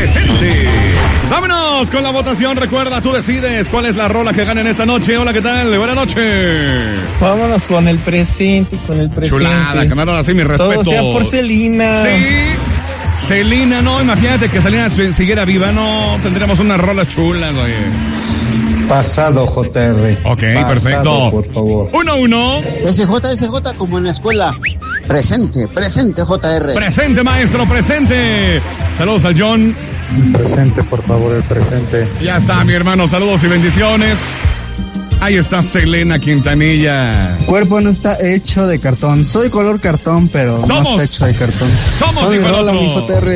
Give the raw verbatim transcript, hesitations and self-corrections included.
presente. Vámonos con la votación. Recuerda, tú decides cuál es la rola que gana en esta noche. Hola, ¿qué tal? Buenas noches. Vámonos con el presente, con el presente. Chulada, que me dan así mis respetos. Todo sea por Selena. Sí, Selena, no, imagínate que Selena siguiera viva, no, tendríamos unas rolas chulas, oye. Pasado, J R. Ok, Pasado, perfecto. por favor. Uno, uno. S J, S J, como en la escuela. Presente, presente, J R. Presente, maestro, presente. Saludos al John. Presente, por favor, el presente. Ya está, mi hermano, saludos y bendiciones. Ahí está Selena Quintanilla. Cuerpo no está hecho de cartón. Soy color cartón, pero Somos. no está hecho de cartón. Somos, Oye, hijo del hola, otro. mi J R.